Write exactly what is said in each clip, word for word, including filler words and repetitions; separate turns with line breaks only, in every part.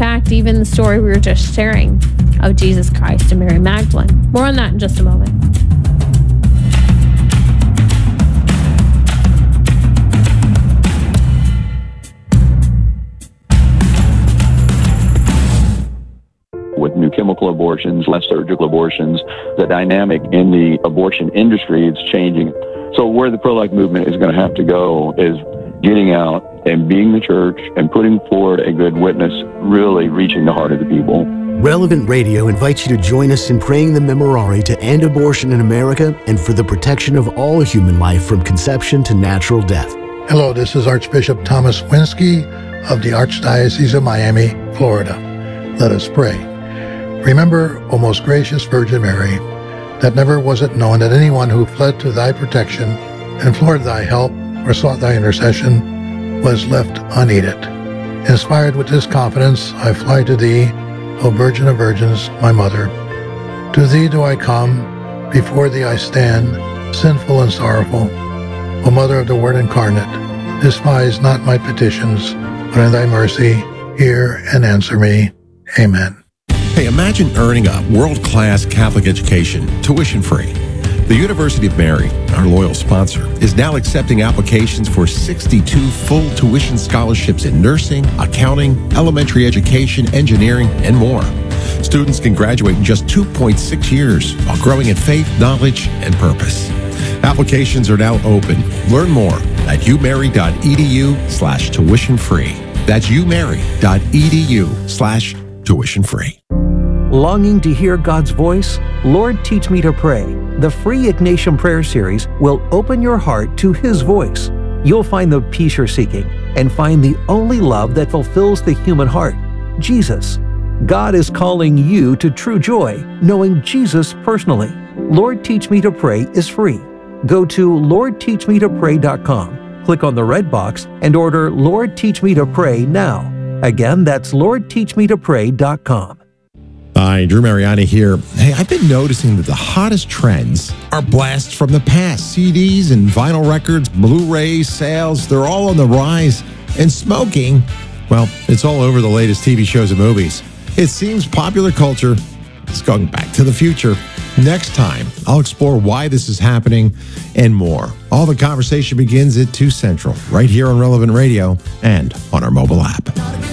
fact, even the story we were just sharing of Jesus Christ and Mary Magdalene. More on that in just a moment.
With new chemical abortions, less surgical abortions, the dynamic in the abortion industry is changing. So where the pro-life movement is going to have to go is getting out and being the church and putting forward a good witness, really reaching the heart of the people.
Relevant Radio invites you to join us in praying the Memorare to end abortion in America and for the protection of all human life from conception to natural death.
Hello, this is Archbishop Thomas Winsky of the Archdiocese of Miami, Florida. Let us pray. Remember, O most gracious Virgin Mary, that never was it known that anyone who fled to thy protection, implored thy help, or sought thy intercession, was left unaided. Inspired with this confidence, I fly to thee, O Virgin of Virgins, my Mother. To thee do I come, before thee I stand, sinful and sorrowful. O Mother of the Word incarnate, despise not my petitions, but in thy mercy hear and answer me. Amen.
Hey, imagine earning a world-class Catholic education, tuition-free. The University of Mary, our loyal sponsor, is now accepting applications for sixty-two full tuition scholarships in nursing, accounting, elementary education, engineering, and more. Students can graduate in just two point six years while growing in faith, knowledge, and purpose. Applications are now open. Learn more at umary.edu slash tuition free. That's umary.edu slash tuition free.
Longing to hear God's voice? Lord, Teach Me to Pray. The free Ignatian Prayer Series will open your heart to His voice. You'll find the peace you're seeking and find the only love that fulfills the human heart, Jesus. God is calling you to true joy, knowing Jesus personally. Lord, Teach Me to Pray is free. Go to lord teach me to pray dot com, click on the red box, and order Lord, Teach Me to Pray now. Again, that's lord teach me to pray dot com.
Hi, Drew Mariani here. Hey, I've been noticing that the hottest trends are blasts from the past. C Ds and vinyl records, Blu-ray sales, they're all on the rise. And smoking, well, it's all over the latest T V shows and movies. It seems popular culture is going back to the future. Next time, I'll explore why this is happening and more. All the conversation begins at two Central, right here on Relevant Radio and on our mobile app.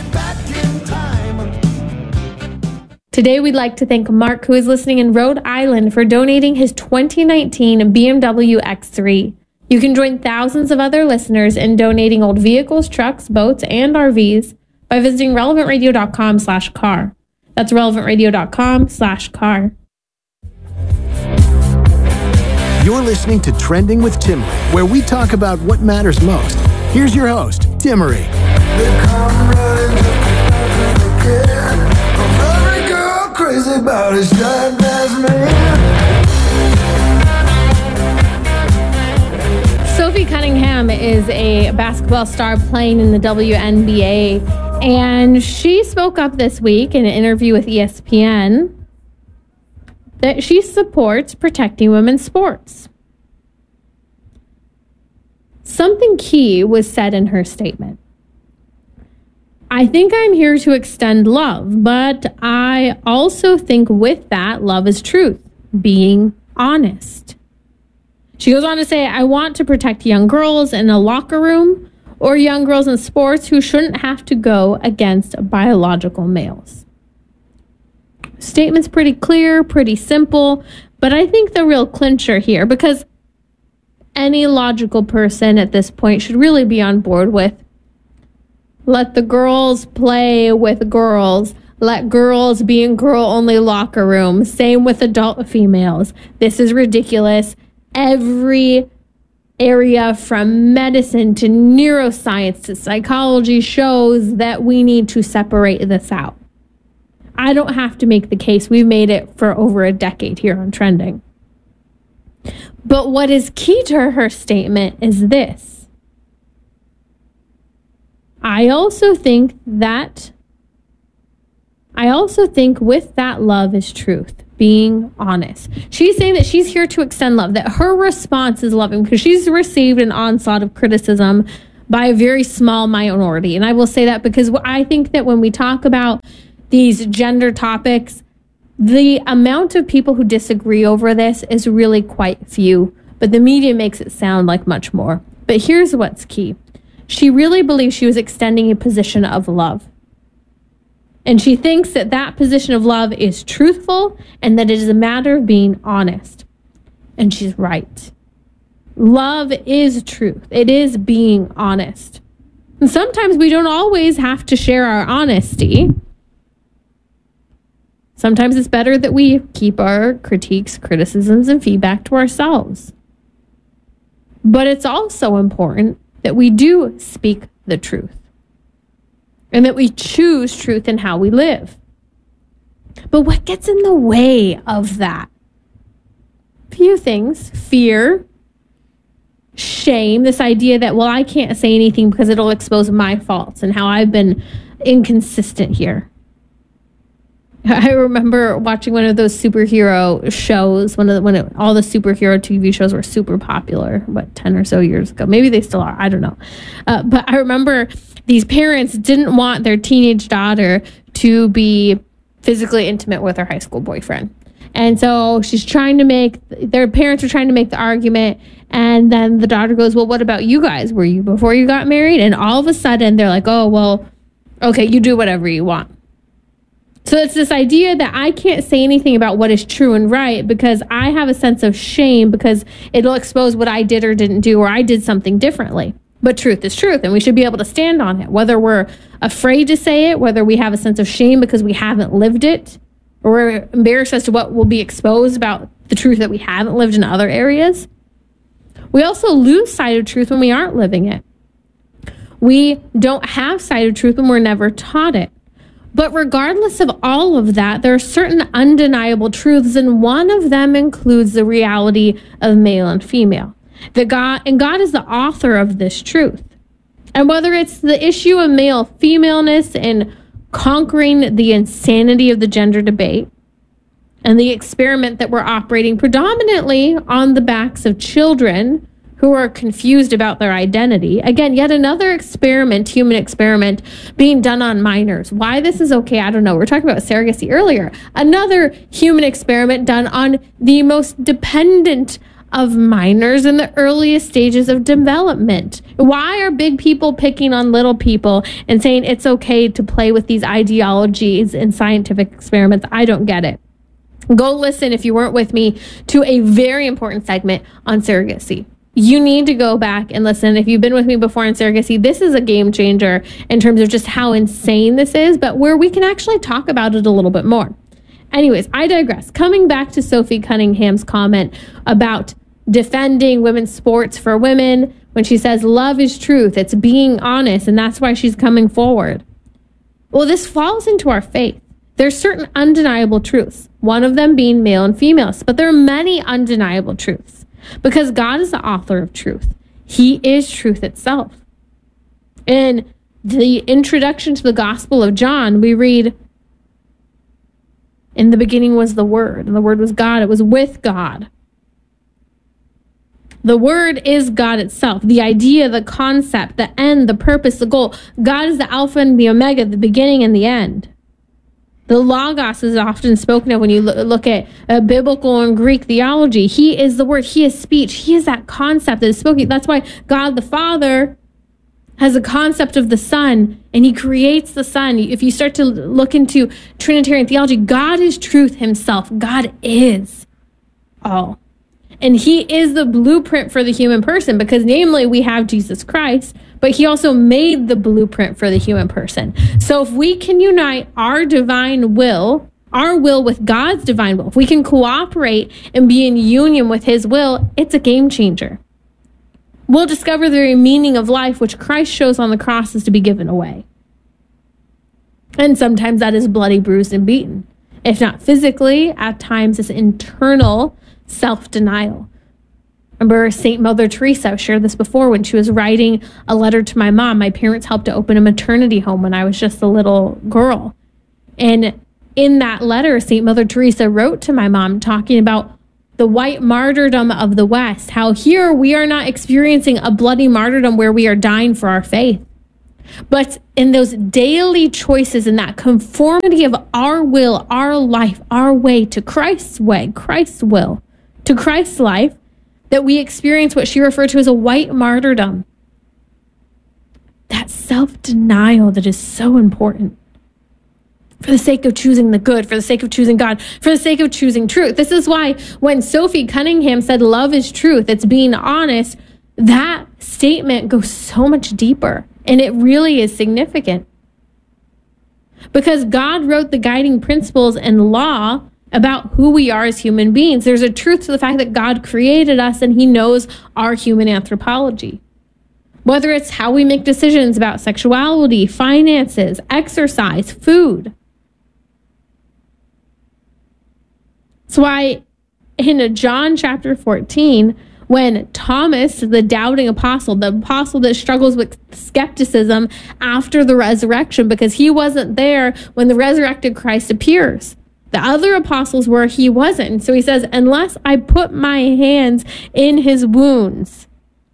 Today, we'd like to thank Mark, who is listening in Rhode Island, for donating his twenty nineteen B M W X three. You can join thousands of other listeners in donating old vehicles, trucks, boats, and R Vs by visiting relevant radio dot com slash car. That's relevant radio dot com slash car.
You're listening to Trending with Timmery, where we talk about what matters most. Here's your host, Timmery.
Crazy about his time as man.
Sophie Cunningham is a basketball star playing in the W N B A, and she spoke up this week in an interview with E S P N that she supports protecting women's sports. Something key was said in her statement. I think I'm here to extend love, but I also think with that, love is truth, being honest. She goes on to say, I want to protect young girls in a locker room or young girls in sports who shouldn't have to go against biological males. Statement's pretty clear, pretty simple, but I think the real clincher here, because any logical person at this point should really be on board with let the girls play with girls. Let girls be in girl-only locker rooms. Same with adult females. This is ridiculous. Every area from medicine to neuroscience to psychology shows that we need to separate this out. I don't have to make the case. We've made it for over a decade here on Trending. But what is key to her statement is this. I also think that, I also think with that love is truth, being honest. She's saying that she's here to extend love, that her response is loving because she's received an onslaught of criticism by a very small minority. And I will say that because I think that when we talk about these gender topics, the amount of people who disagree over this is really quite few, but the media makes it sound like much more. But here's what's key. She really believes she was extending a position of love. And she thinks that that position of love is truthful and that it is a matter of being honest. And she's right. Love is truth. It is being honest. And sometimes we don't always have to share our honesty. Sometimes it's better that we keep our critiques, criticisms, and feedback to ourselves. But it's also important that we do speak the truth and that we choose truth in how we live. But what gets in the way of that? Few things. Fear, shame, this idea that, well, I can't say anything because it'll expose my faults and how I've been inconsistent here. I remember watching one of those superhero shows, one of the, when it, all the superhero T V shows were super popular, what, ten or so years ago. Maybe they still are. I don't know. Uh, but I remember these parents didn't want their teenage daughter to be physically intimate with her high school boyfriend. And so she's trying to make, their parents are trying to make the argument. And then the daughter goes, well, what about you guys? Were you before you got married? And all of a sudden they're like, oh, well, okay, you do whatever you want. So it's this idea that I can't say anything about what is true and right because I have a sense of shame because it'll expose what I did or didn't do, or I did something differently. But truth is truth, and we should be able to stand on it, whether we're afraid to say it, whether we have a sense of shame because we haven't lived it, or we're embarrassed as to what will be exposed about the truth that we haven't lived in other areas. We also lose sight of truth when we aren't living it. We don't have sight of truth when we're never taught it. But regardless of all of that, there are certain undeniable truths, and one of them includes the reality of male and female. That God, and God is the author of this truth. And whether it's the issue of male femaleness and conquering the insanity of the gender debate, and the experiment that we're operating predominantly on the backs of children who are confused about their identity. Again, yet another experiment, human experiment, being done on minors. Why this is okay, I don't know. We were talking about surrogacy earlier. Another human experiment done on the most dependent of minors in the earliest stages of development. Why are big people picking on little people and saying it's okay to play with these ideologies in scientific experiments? I don't get it. Go listen, if you weren't with me, to a very important segment on surrogacy. You need to go back and listen. If you've been with me before in surrogacy, this is a game changer in terms of just how insane this is, but where we can actually talk about it a little bit more. Anyways, I digress. Coming back to Sophie Cunningham's comment about defending women's sports for women, when she says love is truth, it's being honest, and that's why she's coming forward. Well, this falls into our faith. There's certain undeniable truths, one of them being male and female, but there are many undeniable truths. Because God is the author of truth. He is truth itself. In the introduction to the Gospel of John, we read, in the beginning was the Word, and the Word was God. It was with God. The Word is God itself. The idea, the concept, the end, the purpose, the goal. God is the Alpha and the Omega, the beginning and the end. The Logos is often spoken of when you look at uh, biblical and Greek theology. He is the Word. He is speech. He is that concept that is spoken. That's why God the Father has a concept of the Son, and he creates the Son. If you start to look into Trinitarian theology, God is truth himself. God is all. And he is the blueprint for the human person because namely we have Jesus Christ, but he also made the blueprint for the human person. So if we can unite our divine will, our will with God's divine will, if we can cooperate and be in union with his will, it's a game changer. We'll discover the very meaning of life, which Christ shows on the cross is to be given away. And sometimes that is bloody, bruised, and beaten. If not physically, at times it's internal self-denial. Remember Saint Mother Teresa, I've shared this before, when she was writing a letter to my mom. My parents helped to open a maternity home when I was just a little girl. And in that letter, Saint Mother Teresa wrote to my mom talking about the white martyrdom of the West, how here we are not experiencing a bloody martyrdom where we are dying for our faith. But in those daily choices, in that conformity of our will, our life, our way to Christ's way, Christ's will, to Christ's life, that we experience what she referred to as a white martyrdom. That self-denial that is so important for the sake of choosing the good, for the sake of choosing God, for the sake of choosing truth. This is why when Sophie Cunningham said love is truth, it's being honest, that statement goes so much deeper. And it really is significant. Because God wrote the guiding principles and law about who we are as human beings. There's a truth to the fact that God created us and he knows our human anthropology. Whether it's how we make decisions about sexuality, finances, exercise, food. That's why in John chapter fourteen, when Thomas, the doubting apostle, the apostle that struggles with skepticism after the resurrection, because he wasn't there when the resurrected Christ appears. The other apostles were, he wasn't. And so he says, unless I put my hands in his wounds,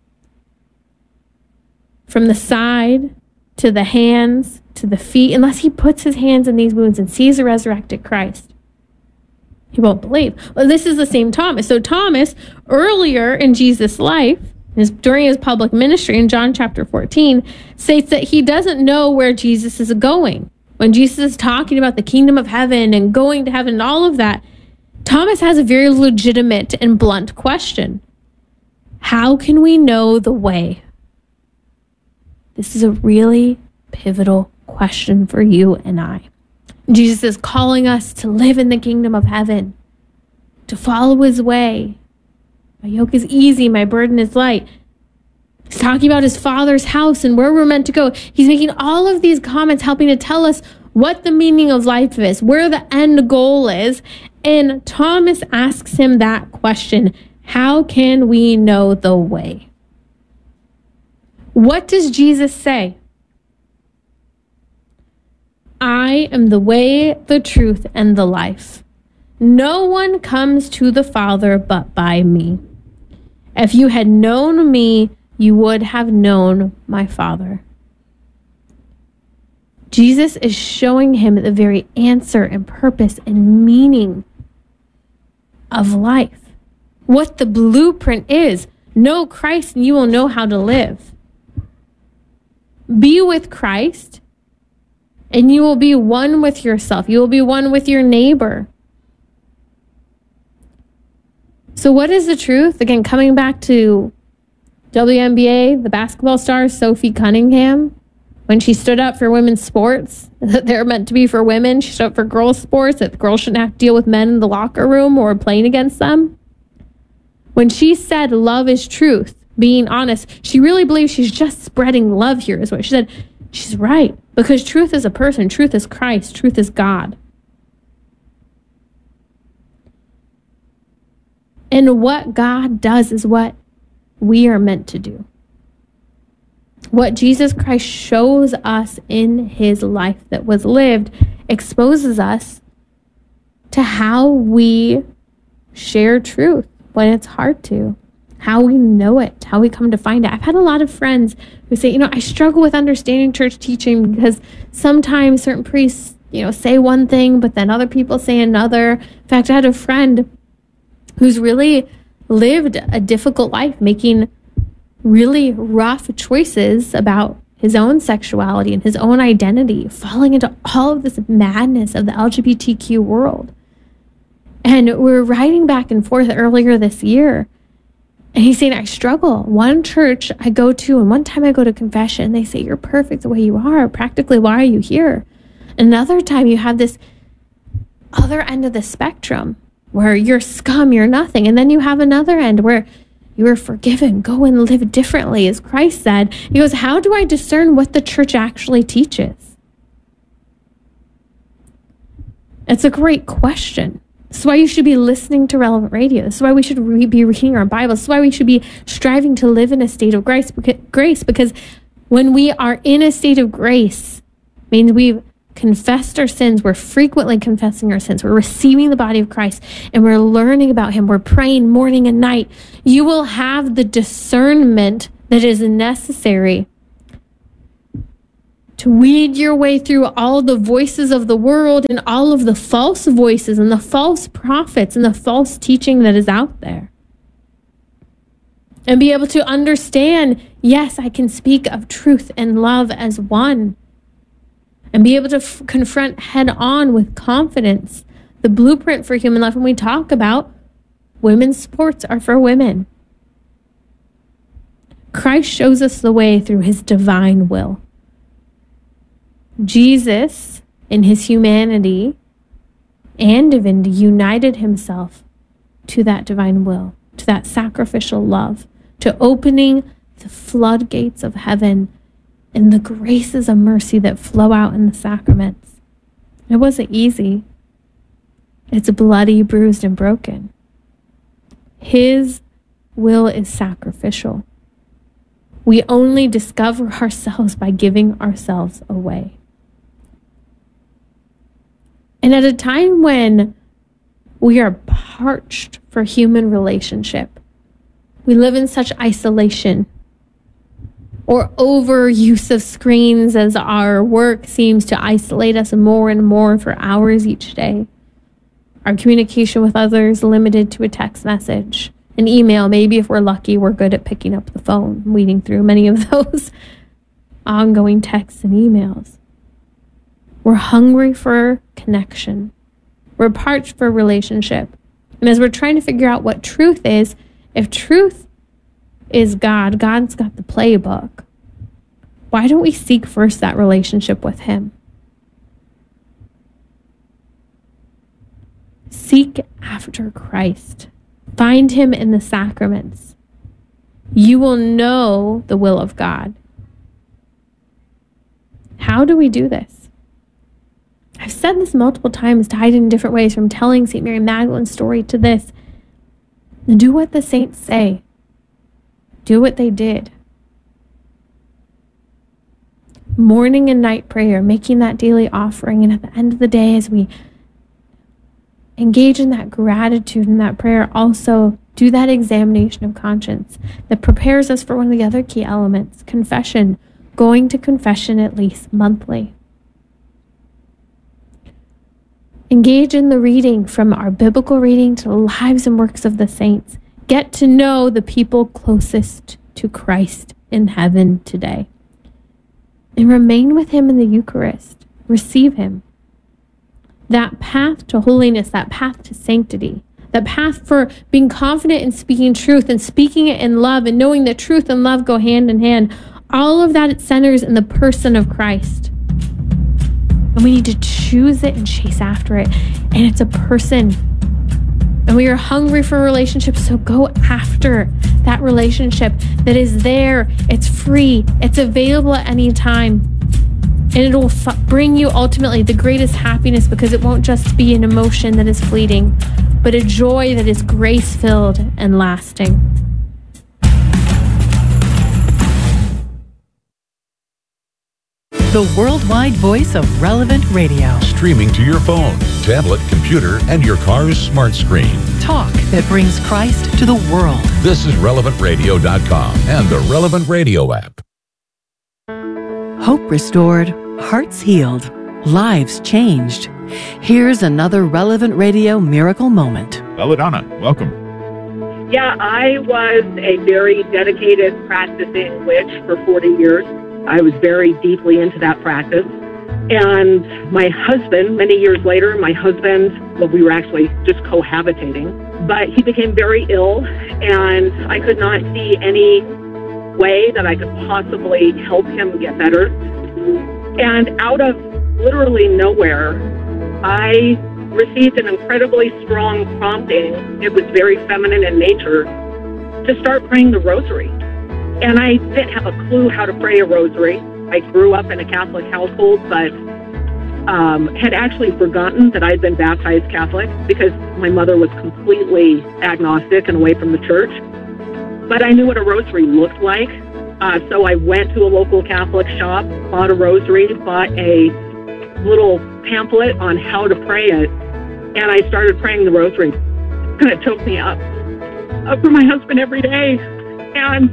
from the side to the hands to the feet, unless he puts his hands in these wounds and sees the resurrected Christ, he won't believe. Well, this is the same Thomas. So Thomas, earlier in Jesus' life, his, during his public ministry in John chapter fourteen, states that he doesn't know where Jesus is going. When Jesus is talking about the kingdom of heaven and going to heaven and all of that, Thomas has a very legitimate and blunt question. How can we know the way? This is a really pivotal question for you and I. Jesus is calling us to live in the kingdom of heaven, to follow his way. My yoke is easy, my burden is light. He's talking about his Father's house and where we're meant to go. He's making all of these comments, helping to tell us what the meaning of life is, where the end goal is. And Thomas asks him that question, how can we know the way? What does Jesus say? I am the way, the truth, and the life. No one comes to the Father but by me. If you had known me, you would have known my Father. Jesus is showing him the very answer and purpose and meaning of life. What the blueprint is. Know Christ and you will know how to live. Be with Christ and you will be one with yourself. You will be one with your neighbor. So what is the truth? Again, coming back to W N B A, the basketball star Sophie Cunningham, when she stood up for women's sports, that they're meant to be for women. She stood up for girls' sports, that girls shouldn't have to deal with men in the locker room or playing against them. When she said love is truth, being honest, she really believes she's just spreading love here, is what she said. She's right, because truth is a person, truth is Christ, truth is God. And what God does is what we are meant to do. What Jesus Christ shows us in his life that was lived exposes us to how we share truth when it's hard to, how we know it, how we come to find it. I've had a lot of friends who say, you know, I struggle with understanding church teaching because sometimes certain priests, you know, say one thing, but then other people say another. In fact, I had a friend who's really lived a difficult life, making really rough choices about his own sexuality and his own identity, falling into all of this madness of the L G B T Q world. And we were writing back and forth earlier this year, and he's saying, I struggle. One church I go to, and one time I go to confession, they say, you're perfect the way you are. Practically, why are you here? Another time you have this other end of the spectrum where you're scum, you're nothing. And then you have another end where you are forgiven. Go and live differently, as Christ said. He goes, how do I discern what the church actually teaches? It's a great question. This is why you should be listening to Relevant Radio. This is why we should re- be reading our Bible. This is why we should be striving to live in a state of grace, because, grace, because when we are in a state of grace, means we've confessed our sins, we're frequently confessing our sins, we're receiving the body of Christ, and we're learning about him, we're praying morning and night, you will have the discernment that is necessary to weed your way through all the voices of the world and all of the false voices and the false prophets and the false teaching that is out there. And be able to understand, yes, I can speak of truth and love as one. And be able to f- confront head on with confidence the blueprint for human life. When we talk about women's sports are for women, Christ shows us the way through his divine will. Jesus, in his humanity and divinity, united himself to that divine will, to that sacrificial love, to opening the floodgates of heaven and the graces of mercy that flow out in the sacraments. It wasn't easy. It's bloody, bruised, and broken. His will is sacrificial. We only discover ourselves by giving ourselves away. And at a time when we are parched for human relationship, we live in such isolation or overuse of screens as our work seems to isolate us more and more for hours each day. Our communication with others limited to a text message, an email. Maybe if we're lucky, we're good at picking up the phone, weeding through many of those ongoing texts and emails. We're hungry for connection. We're parched for relationship. And as we're trying to figure out what truth is, if truth is God, God's got the playbook. Why don't we seek first that relationship with him? Seek after Christ. Find him in the sacraments. You will know the will of God. How do we do this? I've said this multiple times, tied in different ways, from telling Saint Mary Magdalene's story to this. Do what the saints say. Do what they did. Morning and night prayer, making that daily offering, and at the end of the day, as we engage in that gratitude and that prayer, also do that examination of conscience that prepares us for one of the other key elements, confession, going to confession at least monthly. Engage in the reading, from our biblical reading to the lives and works of the saints. Get to know the people closest to Christ in heaven today. And remain with him in the Eucharist. Receive him. That path to holiness, that path to sanctity, that path for being confident in speaking truth and speaking it in love and knowing that truth and love go hand in hand, all of that, it centers in the person of Christ. And we need to choose it and chase after it. And it's a person. And we are hungry for a relationship, so go after that relationship that is there. It's free. It's available at any time. And it will f- bring you ultimately the greatest happiness, because it won't just be an emotion that is fleeting, but a joy that is grace-filled and lasting.
The worldwide voice of Relevant Radio.
Streaming to your phone, tablet, computer, and your car's smart screen.
Talk that brings Christ to the world.
This is relevant radio dot com and the Relevant Radio app.
Hope restored, hearts healed, lives changed. Here's another Relevant Radio miracle moment.
Belladonna, welcome.
Yeah, I was a very dedicated practicing witch for forty years. I was very deeply into that practice. And my husband, many years later, my husband, well, we were actually just cohabitating, but he became very ill, and I could not see any way that I could possibly help him get better. And out of literally nowhere, I received an incredibly strong prompting. It was very feminine in nature, to start praying the rosary. And I didn't have a clue how to pray a rosary. I grew up in a Catholic household, but um, had actually forgotten that I'd been baptized Catholic, because my mother was completely agnostic and away from the church. But I knew what a rosary looked like. Uh, so I went to a local Catholic shop, bought a rosary, bought a little pamphlet on how to pray it, and I started praying the rosary. And it took me up, up for my husband every day. And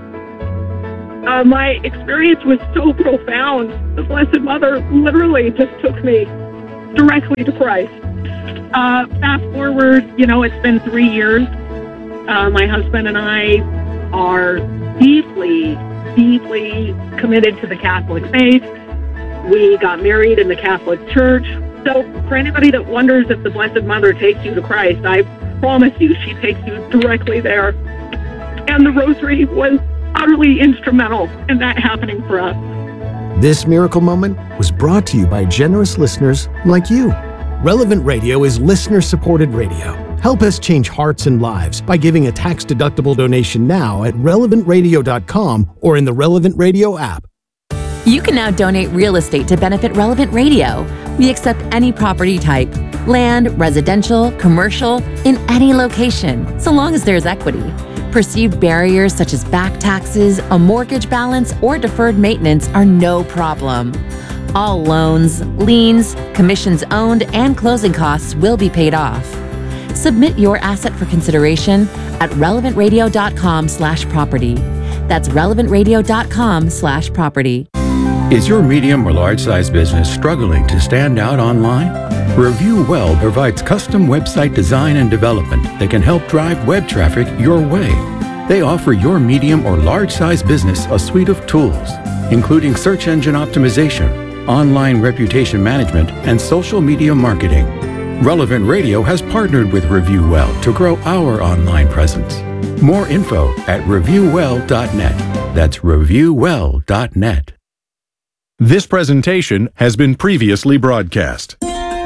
uh, my experience was so profound. The Blessed Mother literally just took me directly to Christ. Uh, fast forward, you know, it's been three years. Uh, my husband and I are deeply, deeply committed to the Catholic faith. We got married in the Catholic Church. So for anybody that wonders if the Blessed Mother takes you to Christ, I promise you she takes you directly there. And the rosary was utterly instrumental in that happening for us.
This miracle moment was brought to you by generous listeners like you. Relevant Radio is listener-supported radio. Help us change hearts and lives by giving a tax-deductible donation now at relevant radio dot com or in the Relevant Radio app.
You can now donate real estate to benefit Relevant Radio. We accept any property type, land, residential, commercial, in any location, so long as there's equity. Perceived barriers such as back taxes, a mortgage balance, or deferred maintenance are no problem. All loans, liens, commissions owned, and closing costs will be paid off. Submit your asset for consideration at relevant radio dot com slash property. That's relevant radio dot com slash property.
Is your medium or large size business struggling to stand out online? Review Well provides custom website design and development that can help drive web traffic your way. They offer your medium or large size business a suite of tools, including search engine optimization, online reputation management, and social media marketing. Relevant Radio has partnered with Review Well to grow our online presence. More info at review well dot net. That's review well dot net.
This presentation has been previously broadcast.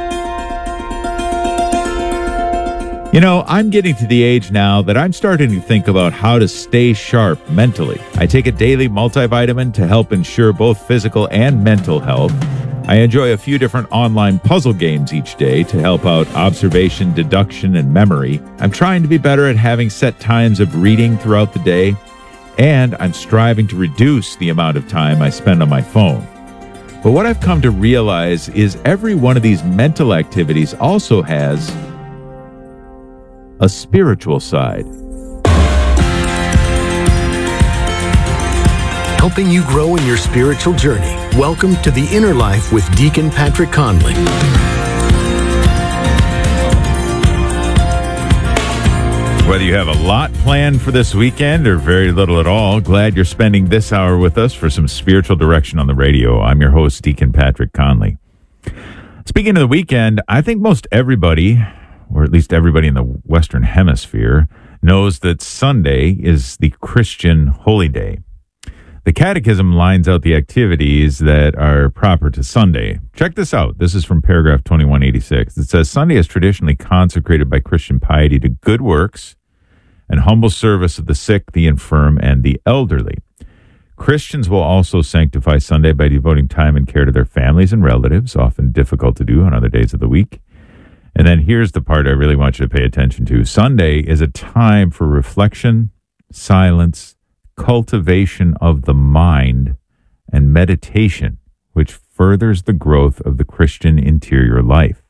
You know, I'm getting to the age now that I'm starting to think about how to stay sharp mentally. I take a daily multivitamin to help ensure both physical and mental health. I enjoy a few different online puzzle games each day to help out observation, deduction, and memory. I'm trying to be better at having set times of reading throughout the day, and I'm striving to reduce the amount of time I spend on my phone. But what I've come to realize is every one of these mental activities also has a spiritual side.
Helping you grow in your spiritual journey. Welcome to The Inner Life with Deacon Patrick Conley.
Whether you have a lot planned for this weekend or very little at all, glad you're spending this hour with us for some spiritual direction on the radio. I'm your host, Deacon Patrick Conley. Speaking of the weekend, I think most everybody, or at least everybody in the Western Hemisphere, knows that Sunday is the Christian holy day. The Catechism lines out the activities that are proper to Sunday. Check this out. This is from paragraph twenty-one eighty-six. It says, Sunday is traditionally consecrated by Christian piety to good works and humble service of the sick, the infirm, and the elderly. Christians will also sanctify Sunday by devoting time and care to their families and relatives, often difficult to do on other days of the week. And then here's the part I really want you to pay attention to. Sunday is a time for reflection, silence, cultivation of the mind, and meditation, which furthers the growth of the Christian interior life.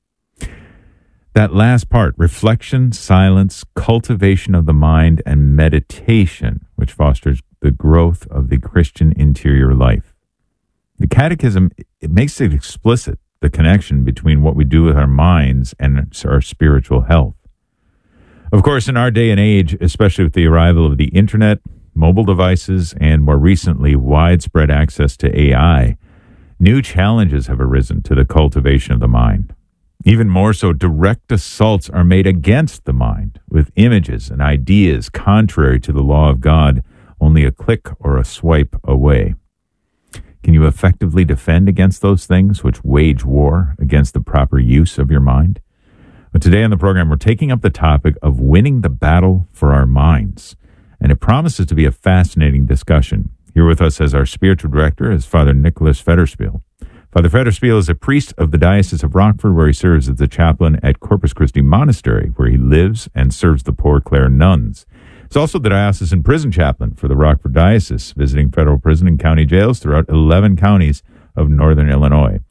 That last part, reflection, silence, cultivation of the mind, and meditation, which fosters the growth of the Christian interior life. The Catechism, it makes it explicit, the connection between what we do with our minds and our spiritual health. Of course, in our day and age, especially with the arrival of the internet, mobile devices, and more recently, widespread access to A I, new challenges have arisen to the cultivation of the mind. Even more so, direct assaults are made against the mind with images and ideas contrary to the law of God, only a click or a swipe away. Can you effectively defend against those things which wage war against the proper use of your mind? But today on the program, we're taking up the topic of winning the battle for our minds. And it promises to be a fascinating discussion. Here with us as our spiritual director is Father Nicholas Federspiel. Father Federspiel is a priest of the Diocese of Rockford, where he serves as the chaplain at Corpus Christi Monastery, where he lives and serves the Poor Clare nuns. He's also the diocesan prison chaplain for the Rockford Diocese, visiting federal prison and county jails throughout eleven counties of northern Illinois.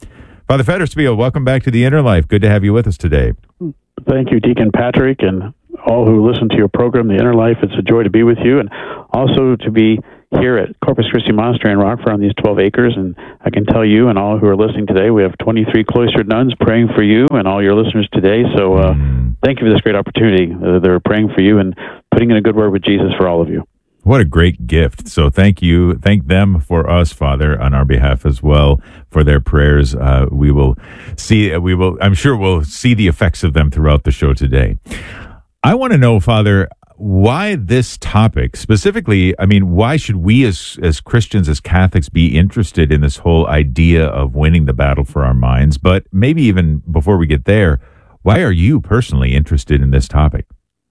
Father Federspiel, welcome back to the Inner Life. Good to have you with us today.
Thank you, Deacon Patrick, and all who listen to your program, The Inner Life. It's a joy to be with you, and also to be here at Corpus Christi Monastery in Rockford on these twelve acres. And I can tell you and all who are listening today, we have twenty-three cloistered nuns praying for you and all your listeners today. So uh, mm. thank you for this great opportunity. Uh, they're praying for you and putting in a good word with Jesus for all of you.
What a great gift. So thank you. Thank them for us, Father, on our behalf as well, for their prayers. Uh, we will see, we will, I'm sure we'll see the effects of them throughout the show today. I want to know, Father, why this topic specifically? I mean, why should we as, as Christians, as Catholics, be interested in this whole idea of winning the battle for our minds? But maybe even before we get there, why are you personally interested in this topic?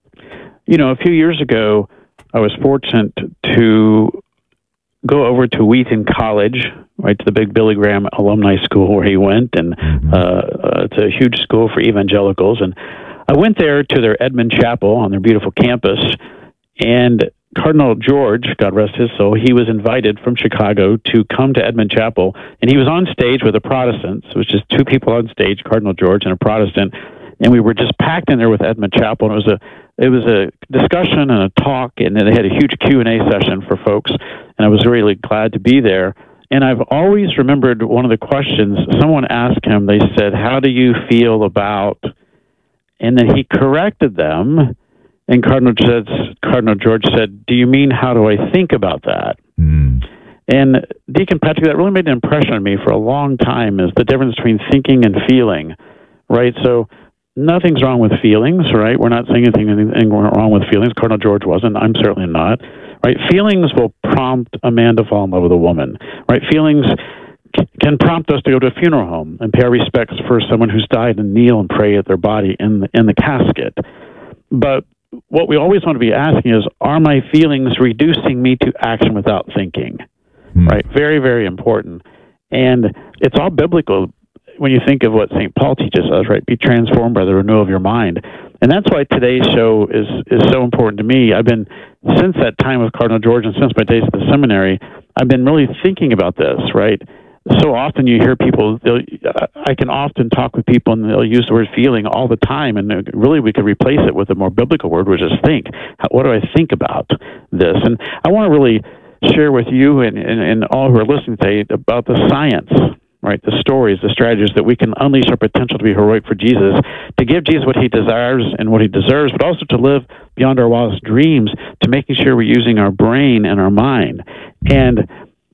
You know, a few years ago, I was fortunate to go over to Wheaton College, right to the big Billy Graham alumni school where he went, and mm-hmm. uh, it's a huge school for evangelicals. And I went there to their Edmund Chapel on their beautiful campus, and Cardinal George, God rest his soul, he was invited from Chicago to come to Edmund Chapel, and he was on stage with a Protestant. So it was just two people on stage, Cardinal George and a Protestant, and we were just packed in there with Edmund Chapel, and it was a It was a discussion and a talk, and they had a huge Q and A session for folks, and I was really glad to be there. And I've always remembered one of the questions someone asked him. They said, "How do you feel about?" And then he corrected them, and Cardinal George, Cardinal George said, "Do you mean how do I think about that?" Mm. And Deacon Patrick, that really made an impression on me for a long time, is the difference between thinking and feeling, right? So nothing's wrong with feelings, right? We're not saying anything, anything wrong with feelings. Cardinal George wasn't. I'm certainly not, right? Feelings will prompt a man to fall in love with a woman, right? Feelings c- can prompt us to go to a funeral home and pay our respects for someone who's died and kneel and pray at their body in the, in the casket. But what we always want to be asking is, are my feelings reducing me to action without thinking, hmm. right? Very, very important. And it's all biblical when you think of what Saint Paul teaches us, right? Be transformed by the renewal of your mind. And that's why today's show is, is so important to me. I've been, since that time with Cardinal George and since my days at the seminary, I've been really thinking about this, right? So often you hear people, I can often talk with people and they'll use the word feeling all the time, and really we could replace it with a more biblical word, which is think. How, what do I think about this? And I want to really share with you and, and, and all who are listening today about the science, right, the stories, the strategies that we can unleash our potential to be heroic for Jesus, to give Jesus what he desires and what he deserves, but also to live beyond our wildest dreams, to making sure we're using our brain and our mind. And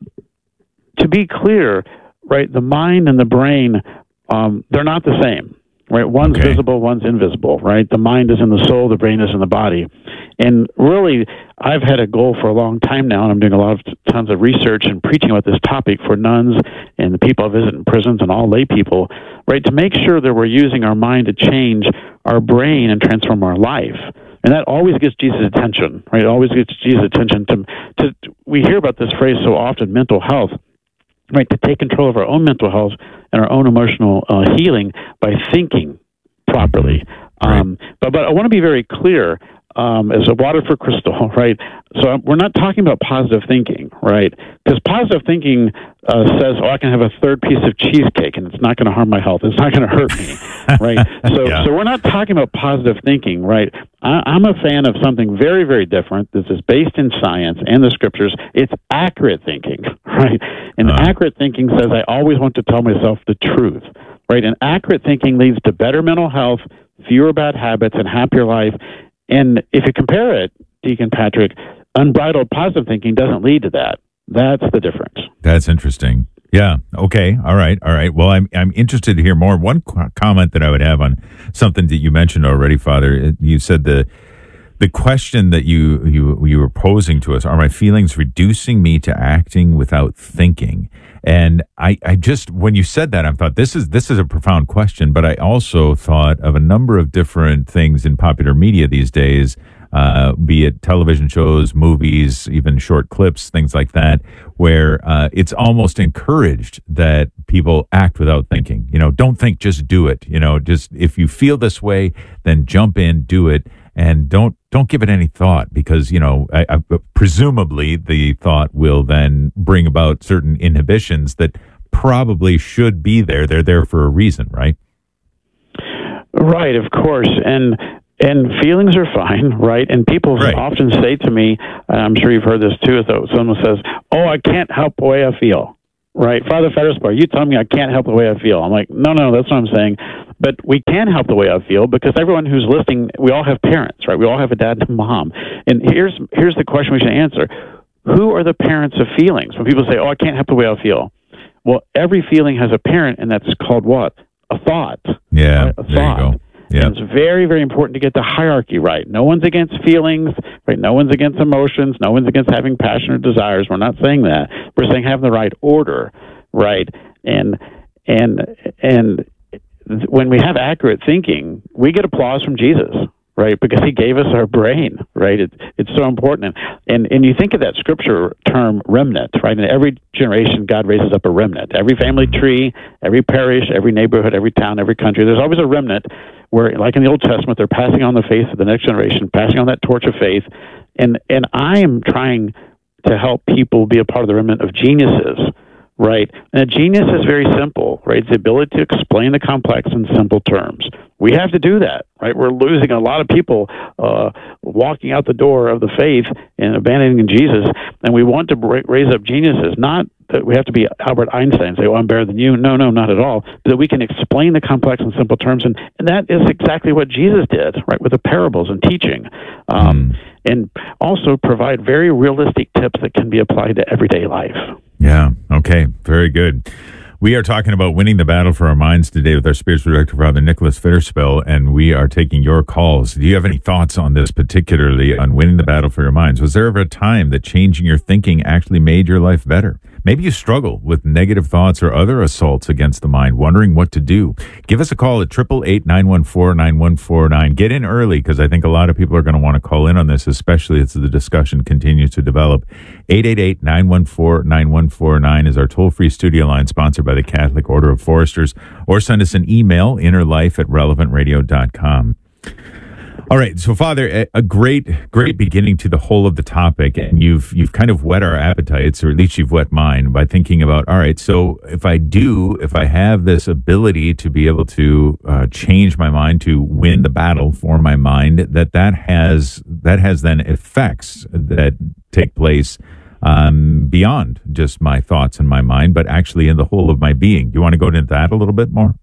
to be clear, right, the mind and the brain, um, they're not the same, right? One's okay. visible, one's invisible, right? The mind is in the soul, the brain is in the body. And really, I've had a goal for a long time now, and I'm doing a lot of tons of research and preaching about this topic for nuns and the people I visit in prisons and all lay people, right, to make sure that we're using our mind to change our brain and transform our life. And that always gets Jesus' attention, right? It always gets Jesus' attention. To, to we hear about this phrase so often, mental health, right, to take control of our own mental health and our own emotional uh, healing by thinking properly. Right. Um, but, but I want to be very clear. Um, as a water for crystal, right? So we're not talking about positive thinking, right? Because positive thinking uh, says, oh, I can have a third piece of cheesecake and it's not going to harm my health. It's not going to hurt me, right? So yeah. so we're not talking about positive thinking, right? I, I'm a fan of something very, very different. This is based in science and the scriptures. It's accurate thinking, right? And uh. accurate thinking says I always want to tell myself the truth, right? And accurate thinking leads to better mental health, fewer bad habits, and happier life. And if you compare it, Deacon Patrick, unbridled positive thinking doesn't lead to that. That's the difference.
That's interesting. Yeah. Okay. All right. All right. Well, I'm I'm interested to hear more. One qu- comment that I would have on something that you mentioned already, Father. You said the the question that you you you were posing to us: are my feelings reducing me to acting without thinking? And I, I just, when you said that, I thought this is this is a profound question. But I also thought of a number of different things in popular media these days, uh, be it television shows, movies, even short clips, things like that, where uh, it's almost encouraged that people act without thinking. You know, don't think, just do it. You know, just if you feel this way, then jump in, do it. And don't don't give it any thought, because, you know, I, I, presumably the thought will then bring about certain inhibitions that probably should be there. They're there for a reason, right?
Right, of course. And and feelings are fine, right? And people right. often say to me, and I'm sure you've heard this too, though someone says, oh, I can't help the way I feel. Right, Father Fettersbar, you tell me I can't help the way I feel. I'm like, no, no, that's what I'm saying. But we can help the way I feel because everyone who's listening, we all have parents, right? We all have a dad and a mom. And here's here's the question we should answer. Who are the parents of feelings? When people say, oh, I can't help the way I feel. Well, every feeling has a parent, and that's called what? A thought.
Yeah,
right? A
there
thought.
you go. Yeah.
And it's very, very important to get the hierarchy right. No one's against feelings, right? No one's against emotions. No one's against having passionate desires. We're not saying that. We're saying having the right order, right? And and and when we have accurate thinking, we get applause from Jesus, right? Because he gave us our brain, right? It, it's so important. And and you think of that scripture term remnant, right? In every generation, God raises up a remnant. Every family tree, every parish, every neighborhood, every town, every country, there's always a remnant where, like in the Old Testament, they're passing on the faith of the next generation, passing on that torch of faith. And, and I am trying to help people be a part of the remnant of geniuses, right? And a genius is very simple, right? It's the ability to explain the complex in simple terms. We have to do that, right? We're losing a lot of people uh, walking out the door of the faith and abandoning Jesus, and we want to ra- raise up geniuses, not that we have to be Albert Einstein and say, oh, I'm better than you. No, no, not at all. But that we can explain the complex in simple terms, and, and that is exactly what Jesus did, right, with the parables and teaching. Um, mm. And also provide very realistic tips that can be applied to everyday life.
Yeah, okay, very good. We are talking about winning the battle for our minds today with our spiritual director, Father Nicholas Fitterspell, and we are taking your calls. Do you have any thoughts on this, particularly on winning the battle for your minds? Was there ever a time that changing your thinking actually made your life better? Maybe you struggle with negative thoughts or other assaults against the mind, wondering what to do. Give us a call at eight eight eight, nine one four, nine one four nine. Get in early because I think a lot of people are going to want to call in on this, especially as the discussion continues to develop. eight eight eight, nine one four, nine one four nine is our toll-free studio line sponsored by the Catholic Order of Foresters, or send us an email, innerlife at relevant radio dot com. All right, so Father, a, a great, great beginning to the whole of the topic, and you've you've kind of whet our appetites, or at least you've whet mine, by thinking about, all right, so if I do, if I have this ability to be able to uh, change my mind, to win the battle for my mind, that that has that has then effects that take place um, beyond just my thoughts and my mind, but actually in the whole of my being. Do you want to go into that a little bit more?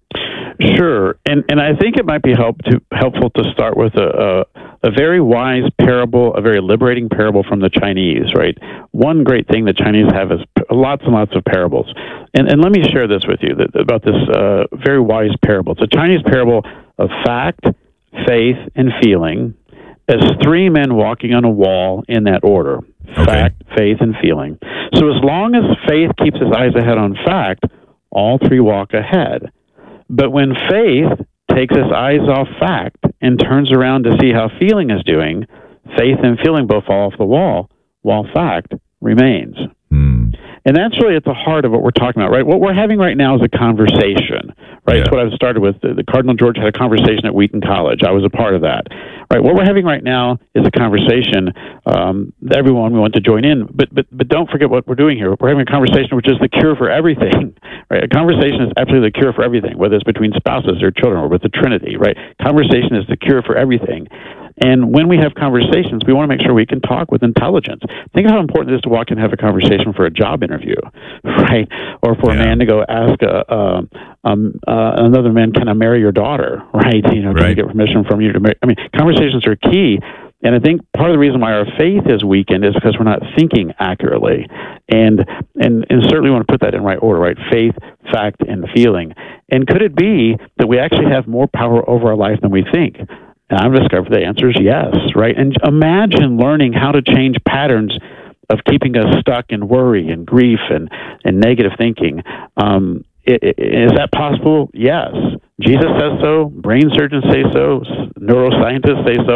Sure, and and I think it might be help to, helpful to start with a, a a very wise parable, a very liberating parable from the Chinese. Right, one great thing the Chinese have is lots and lots of parables, and and let me share this with you that, about this uh, very wise parable. It's a Chinese parable of fact, faith, and feeling, as three men walking on a wall in that order: okay. Fact, faith, and feeling. So as long as faith keeps his eyes ahead on fact, all three walk ahead. But when faith takes its eyes off fact and turns around to see how feeling is doing, faith and feeling both fall off the wall, while fact remains.
Mm.
And that's really at the heart of what we're talking about, right? What we're having right now is a conversation, right? Yeah. It's what I started with. The, the Cardinal George had a conversation at Wheaton College. I was a part of that, right? What we're having right now is a conversation. Um, everyone, we want to join in, but but but don't forget what we're doing here. We're having a conversation which is the cure for everything, right? A conversation is absolutely the cure for everything, whether it's between spouses or children or with the Trinity, right? Conversation is the cure for everything. And when we have conversations, we want to make sure we can talk with intelligence. Think of how important it is to walk in and have a conversation for a job interview, right? Or for yeah. a man to go ask a, uh, um, uh, another man, can I marry your daughter, right? You know, can
right.
I get permission from you to marry? I mean, conversations are key. And I think part of the reason why our faith is weakened is because we're not thinking accurately. And, and, and certainly we want to put that in right order, right? Faith, fact, and feeling. And could it be that we actually have more power over our life than we think? And I've discovered the answer is yes, right? And imagine learning how to change patterns of keeping us stuck in worry and grief and, and negative thinking. Um, it, it, is that possible? Yes. Jesus says so. Brain surgeons say so. Neuroscientists say so.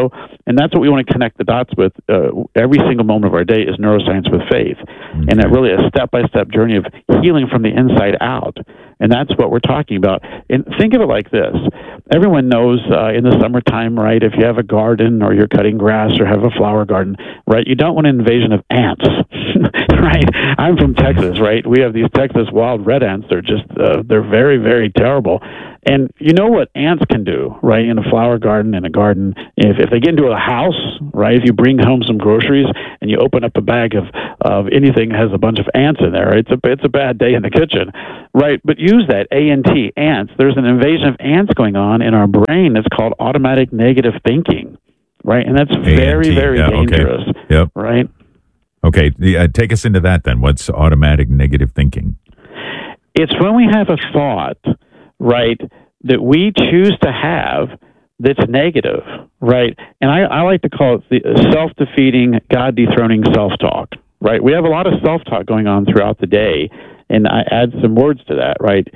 And that's what we want to connect the dots with. Uh, every single moment of our day is neuroscience with faith. Mm-hmm. And that really a step-by-step journey of healing from the inside out. And that's what we're talking about. And think of it like this. Everyone knows uh, in the summertime, right, if you have a garden or you're cutting grass or have a flower garden, right, you don't want an invasion of ants, right? I'm from Texas, right? We have these Texas wild red ants. They're just, uh, they're very, very terrible. And you know what ants can do, right, in a flower garden, in a garden, if, if they get into a house, right, if you bring home some groceries and you open up a bag of, of anything that has a bunch of ants in there, it's a, it's a bad day in the kitchen, right? But use that, A N T, ants. There's an invasion of ants going on in our brain that's called automatic negative thinking, right? And that's very, very
yeah,
dangerous,
okay. Yep.
right?
Okay, uh, take us into that then. What's automatic negative thinking?
It's when we have a thought, right, that we choose to have that's negative, right? And I, I like to call it the self-defeating, God-dethroning self-talk, right? We have a lot of self-talk going on throughout the day, and I add some words to that, right?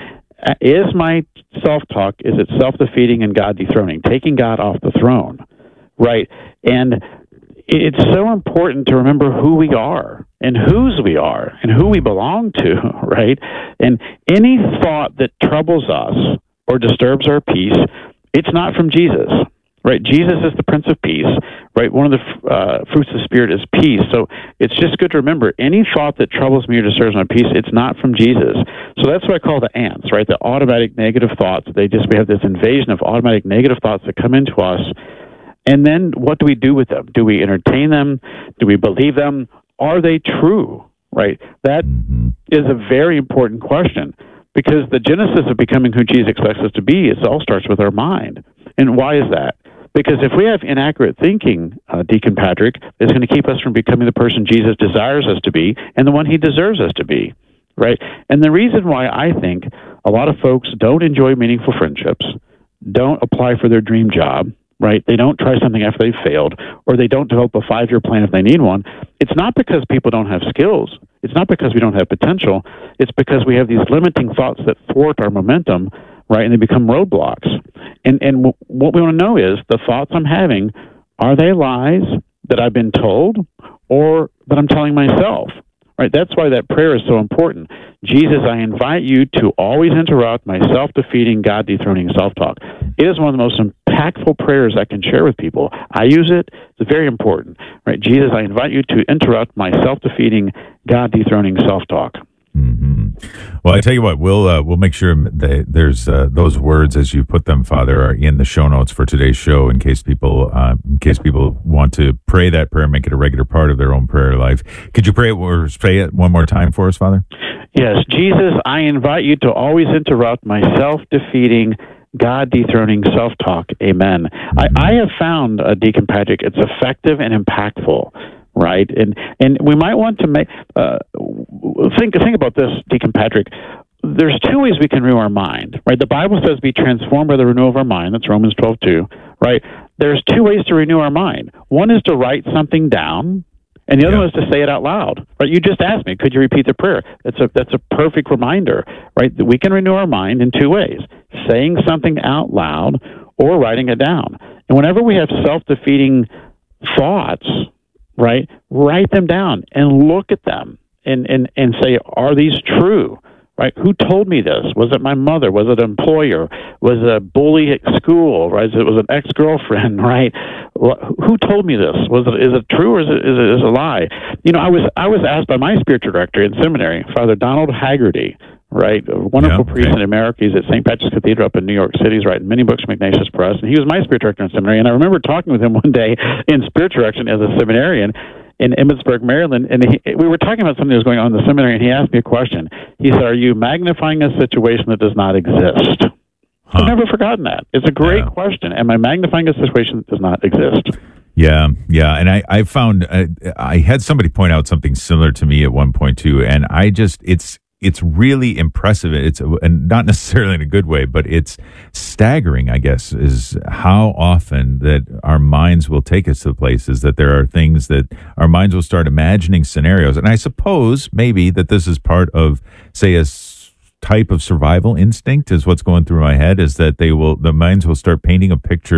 Is my self-talk, is it self-defeating and God-dethroning, taking God off the throne, right? And it's so important to remember who we are and whose we are and who we belong to, right? And any thought that troubles us or disturbs our peace, it's not from Jesus, right? Jesus is the Prince of Peace, right? One of the uh, fruits of the Spirit is peace. So it's just good to remember any thought that troubles me or disturbs my peace, it's not from Jesus. So that's what I call the ants, right? The automatic negative thoughts. They just, we have this invasion of automatic negative thoughts that come into us. And then what do we do with them? Do we entertain them? Do we believe them? Are they true? Right? That is a very important question, because the genesis of becoming who Jesus expects us to be, it all starts with our mind. And why is that? Because if we have inaccurate thinking, uh, Deacon Patrick, it's going to keep us from becoming the person Jesus desires us to be and the one he deserves us to be. Right? And the reason why I think a lot of folks don't enjoy meaningful friendships, don't apply for their dream job, right? They don't try something after they've failed, or they don't develop a five-year plan if they need one. It's not because people don't have skills. It's not because we don't have potential. It's because we have these limiting thoughts that thwart our momentum, right? And they become roadblocks. And and w- what we want to know is the thoughts I'm having, are they lies that I've been told or that I'm telling myself? Right? That's why that prayer is so important. Jesus, I invite you to always interrupt my self-defeating, God-dethroning self-talk. It is one of the most impactful prayers I can share with people. I use it. It's very important. Right? Jesus, I invite you to interrupt my self-defeating, God-dethroning self-talk.
Mm-hmm. Well, I tell you what, we'll uh, we'll make sure that there's uh, those words as you put them, Father, are in the show notes for today's show in case people uh, in case people want to pray that prayer, make it a regular part of their own prayer life. Could you pray it or say it one more time for us, Father?
Yes, Jesus, I invite you to always interrupt my self-defeating, God-dethroning self-talk. Amen. Mm-hmm. I, I have found, uh, Deacon Patrick, it's effective and impactful. Right, and and we might want to make uh, think think about this, Deacon Patrick. There's two ways we can renew our mind. Right, the Bible says, "Be transformed by the renewal of our mind." That's Romans twelve two. Right, there's two ways to renew our mind. One is to write something down, and the other yeah. one is to say it out loud. Right, you just asked me, could you repeat the prayer? That's a that's a perfect reminder. Right, that we can renew our mind in two ways: saying something out loud or writing it down. And whenever we have self-defeating thoughts, right, write them down and look at them and, and, and say, are these true? Right? Who told me this? Was it my mother? Was it an employer? Was it a bully at school? Right? Was it an ex-girlfriend? Right? Who told me this? Was it is it true or is it is it, is it a lie? You know, I was I was asked by my spiritual director in seminary, Father Donald Haggerty, right, a wonderful yeah, priest okay. in America. He's at Saint Patrick's Cathedral up in New York City. He's writing many books from Ignatius Press, and he was my spiritual director in seminary. And I remember talking with him one day in spiritual direction as a seminarian in Emmitsburg, Maryland, and he, we were talking about something that was going on in the seminary, and he asked me a question. He said, are you magnifying a situation that does not exist? Huh. I've never forgotten that. It's a great yeah. question. Am I magnifying a situation that does not exist?
Yeah, yeah, and I, I found, uh, I had somebody point out something similar to me at one point, too, and I just, it's, It's really impressive. It's and not necessarily in a good way, but it's staggering, I guess, is how often that our minds will take us to places that there are things that our minds will start imagining scenarios. And I suppose maybe that this is part of, say, a type of survival instinct is what's going through my head, is that they will, the minds will start painting a picture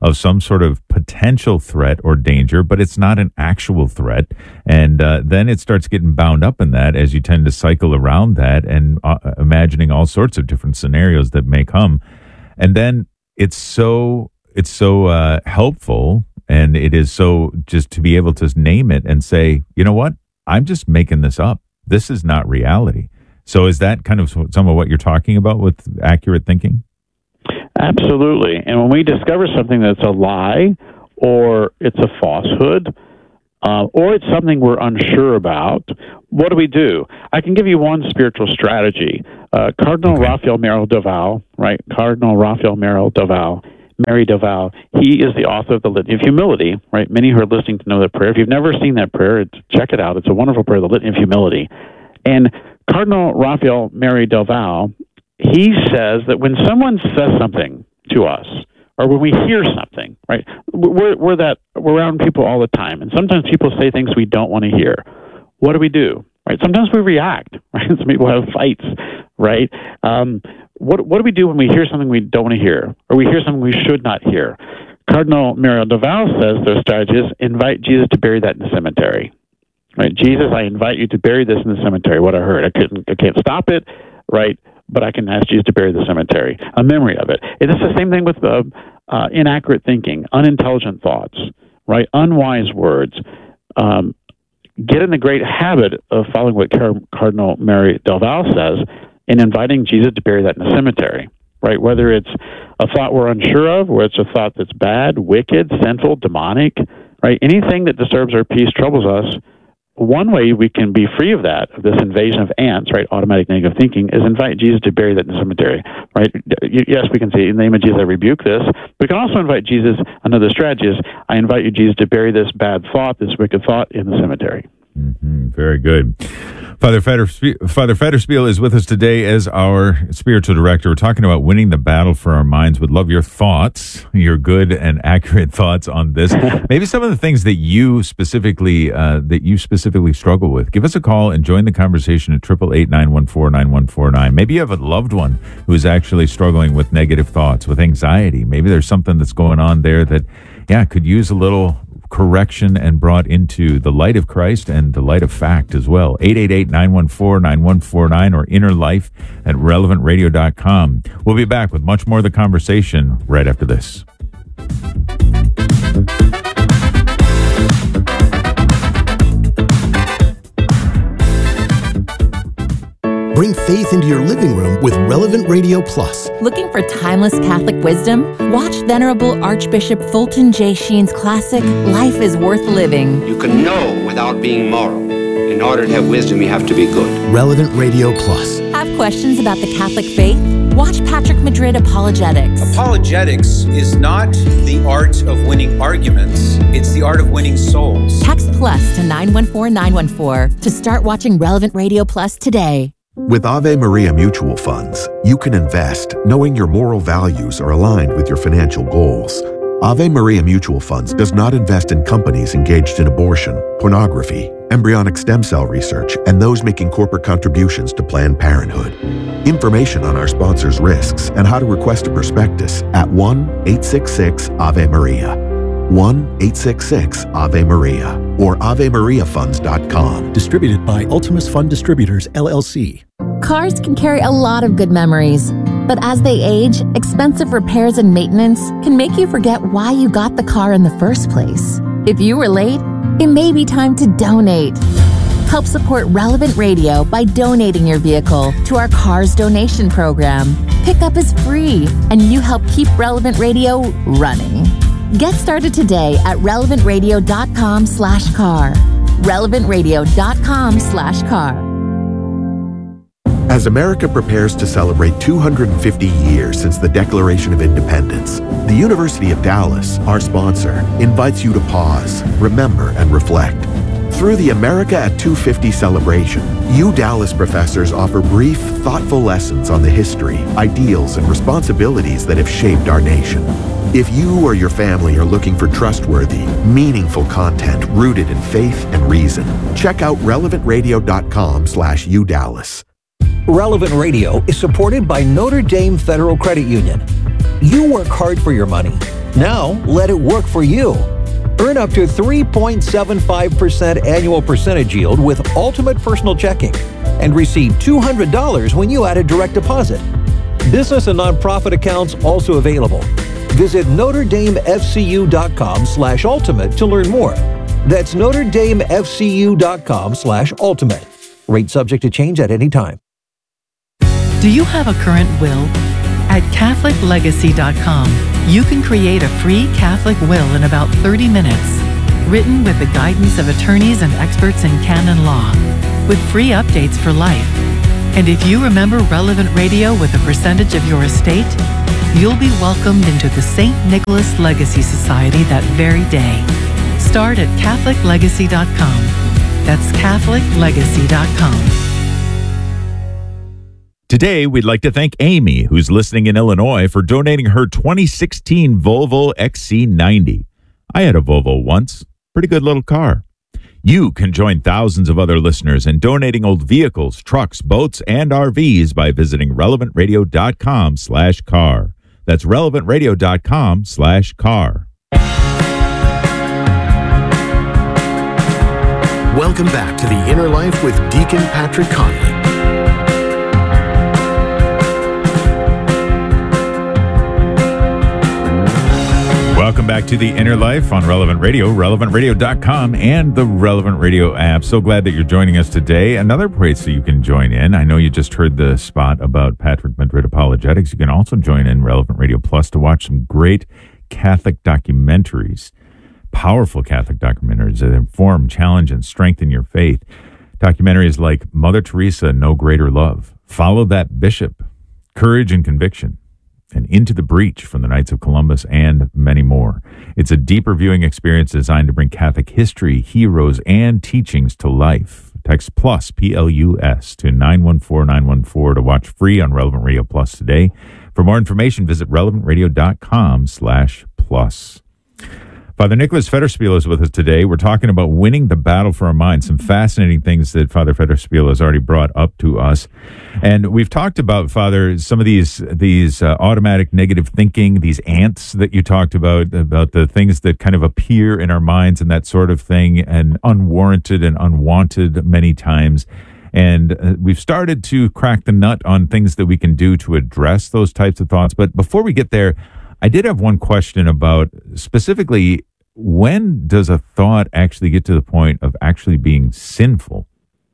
of some sort of potential threat or danger, but it's not an actual threat. And uh, then it starts getting bound up in that as you tend to cycle around that and uh, imagining all sorts of different scenarios that may come. And then it's so it's so uh, helpful, and it is so just to be able to name it and say, you know what, I'm just making this up. This is not reality. So is that kind of some of what you're talking about with accurate thinking?
Absolutely. And when we discover something that's a lie, or it's a falsehood, uh, or it's something we're unsure about, what do we do? I can give you one spiritual strategy. Uh, Cardinal okay. Raphael Merrill Doval, right? Cardinal Raphael Merrill Doval, Mary Doval, he is the author of the Litany of Humility, right? Many who are listening to know that prayer. If you've never seen that prayer, it's, check it out. It's a wonderful prayer, the Litany of Humility. And Cardinal Raphael Mary Doval, he says that when someone says something to us, or when we hear something, right, we're, we're that we're around people all the time, and sometimes people say things we don't want to hear. What do we do? Right? Sometimes we react. Right? Some people have fights. Right? Um, what what do we do when we hear something we don't want to hear, or we hear something we should not hear? Cardinal Mary Doval says their strategy is invite Jesus to bury that in the cemetery. Right? Jesus, I invite you to bury this in the cemetery. What I heard, I couldn't, I can't stop it. Right? But I can ask Jesus to bury the cemetery, a memory of it. And it's the same thing with uh, uh, inaccurate thinking, unintelligent thoughts, right? Unwise words. Um, get in the great habit of following what Car- Cardinal Mary Doval says and inviting Jesus to bury that in the cemetery, right? Whether it's a thought we're unsure of, or it's a thought that's bad, wicked, sinful, demonic, right? Anything that disturbs our peace, troubles us. One way we can be free of that, of this invasion of ants, right, automatic negative thinking, is invite Jesus to bury that in the cemetery, right? Yes, we can say, in the name of Jesus, I rebuke this. We can also invite Jesus, another strategy is, I invite you, Jesus, to bury this bad thought, this wicked thought in the cemetery.
Mm-hmm. Very good. Father Federspiel, Father Federspiel is with us today as our spiritual director. We're talking about winning the battle for our minds. Would love your thoughts, your good and accurate thoughts on this. Maybe some of the things that you specifically uh, that you specifically struggle with. Give us a call and join the conversation at triple eight nine one four nine one four nine. Maybe you have a loved one who is actually struggling with negative thoughts, with anxiety. Maybe there's something that's going on there that, yeah, could use a little correction and brought into the light of Christ and the light of fact as well. eight eight eight, nine one four, nine one four nine or inner life at relevant radio dot com. We'll be back with much more of the conversation right after this.
Bring faith into your living room with Relevant Radio Plus.
Looking for timeless Catholic wisdom? Watch Venerable Archbishop Fulton J. Sheen's classic, Life is Worth Living.
You can know without being moral. In order to have wisdom, you have to be good.
Relevant Radio Plus.
Have questions about the Catholic faith? Watch Patrick Madrid Apologetics.
Apologetics is not the art of winning arguments. It's the art of winning souls.
Text plus to nine one four nine one four to start watching Relevant Radio Plus today.
With Ave Maria Mutual Funds, you can invest knowing your moral values are aligned with your financial goals. Ave Maria Mutual Funds does not invest in companies engaged in abortion, pornography, embryonic stem cell research, and those making corporate contributions to Planned Parenthood. Information on our sponsors' risks and how to request a prospectus at one eight six six Ave Maria. one eight six six Ave Maria or ave maria funds dot com.
Distributed by Ultimus Fund Distributors, L L C.
Cars can carry a lot of good memories, but as they age, expensive repairs and maintenance can make you forget why you got the car in the first place. If you were late, it may be time to donate. Help support Relevant Radio by donating your vehicle to our Cars Donation Program. Pickup is free, and you help keep Relevant Radio running. Get started today at relevant radio dot com slash car. relevant radio dot com slash car.
As America prepares to celebrate two hundred fifty years since the Declaration of Independence, the University of Dallas, our sponsor, invites you to pause, remember, and reflect. Through the America at two fifty celebration, you Dallas professors offer brief, thoughtful lessons on the history, ideals, and responsibilities that have shaped our nation. If you or your family are looking for trustworthy, meaningful content rooted in faith and reason, check out relevant radio dot com slash u dallas.
Relevant Radio is supported by Notre Dame Federal Credit Union. You work hard for your money. Now, let it work for you. Earn up to three point seven five percent annual percentage yield with Ultimate Personal Checking and receive two hundred dollars when you add a direct deposit. Business and nonprofit accounts also available. Visit Notre Dame F C U dot com slash ultimate to learn more. That's Notre Dame F C U dot com slash ultimate. Rate subject to change at any time.
Do you have a current will? At Catholic Legacy dot com, you can create a free Catholic will in about thirty minutes, written with the guidance of attorneys and experts in canon law, with free updates for life. And if you remember Relevant Radio with a percentage of your estate, you'll be welcomed into the Saint Nicholas Legacy Society that very day. Start at Catholic Legacy dot com. That's Catholic Legacy dot com.
Today, we'd like to thank Amy, who's listening in Illinois, for donating her twenty sixteen Volvo X C ninety. I had a Volvo once. Pretty good little car. You can join thousands of other listeners in donating old vehicles, trucks, boats, and R Vs by visiting relevant radio dot com slash car. That's relevant radio dot com slash car.
Welcome back to The Inner Life with Deacon Patrick Conley.
Welcome back to The Inner Life on Relevant Radio, relevant radio dot com, and the Relevant Radio app. So glad that you're joining us today. Another place that you can join in, I know you just heard the spot about Patrick Madrid Apologetics. You can also join in Relevant Radio Plus to watch some great Catholic documentaries, powerful Catholic documentaries that inform, challenge, and strengthen your faith. Documentaries like Mother Teresa, No Greater Love, Follow That Bishop, Courage and Conviction, and Into the Breach from the Knights of Columbus, and many more. It's a deeper viewing experience designed to bring Catholic history, heroes, and teachings to life. Text PLUS, P L U S, to nine one four nine one four to watch free on Relevant Radio Plus today. For more information, visit relevant radio dot com slash plus. Father Nicholas Federspiel is with us today. We're talking about winning the battle for our minds. Some fascinating things that Father Federspiel has already brought up to us. And we've talked about, Father, some of these these uh, automatic negative thinking, these ants that you talked about, about the things that kind of appear in our minds and that sort of thing, and unwarranted and unwanted many times. And uh, we've started to crack the nut on things that we can do to address those types of thoughts. But before we get there, I did have one question about specifically, when does a thought actually get to the point of actually being sinful?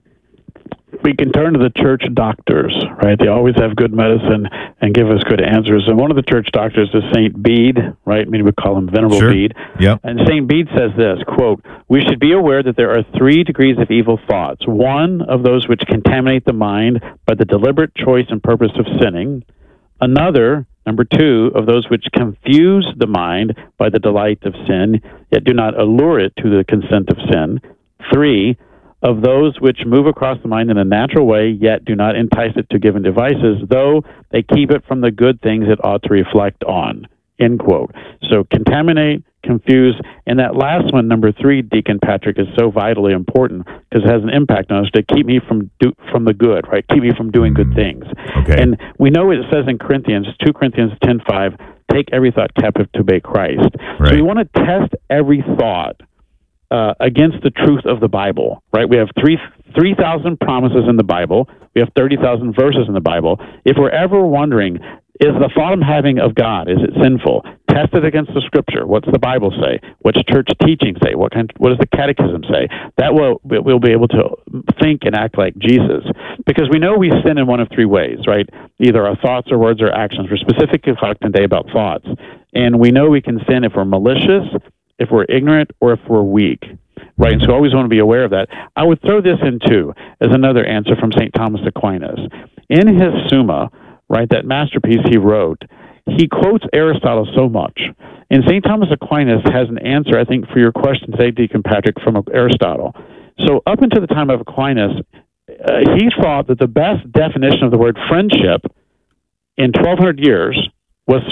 We can turn to the church doctors, right? They always have good medicine and give us good answers. And one of the church doctors is Saint Bede, right? I mean, we call him Venerable
Sure.
Bede.
Yep.
And Saint Bede says this, quote, "We should be aware that there are three degrees of evil thoughts. One of those which contaminate the mind by the deliberate choice and purpose of sinning. Another, number two, of those which confuse the mind by the delight of sin, yet do not allure it to the consent of sin. Three, of those which move across the mind in a natural way, yet do not entice it to given devices, though they keep it from the good things it ought to reflect on." End quote. So contaminate, confuse, and that last one, number three, Deacon Patrick, is so vitally important because it has an impact on us to keep me from do, from the good, right? Keep me from doing good things.
Okay.
And we know it says in Corinthians, two Corinthians ten five, take every thought captive to obey Christ.
Right.
So we want to test every thought uh, against the truth of the Bible, right? We have three three thousand promises in the Bible. We have thirty thousand verses in the Bible. If we're ever wondering, is the thought I'm having of God, is it sinful? Test it against the Scripture. What's the Bible say? What's church teaching say? What kind? What does the Catechism say? That will we'll be able to think and act like Jesus, because we know we sin in one of three ways, right? Either our thoughts or words or actions. We're specifically talking today about thoughts, and we know we can sin if we're malicious, if we're ignorant, or if we're weak. Right, and so always want to be aware of that. I would throw this in too as another answer from Saint Thomas Aquinas. In his Summa, right, that masterpiece he wrote, he quotes Aristotle so much. And Saint Thomas Aquinas has an answer, I think, for your question today, Deacon Patrick, from Aristotle. So up until the time of Aquinas, uh, he thought that the best definition of the word friendship in twelve hundred years was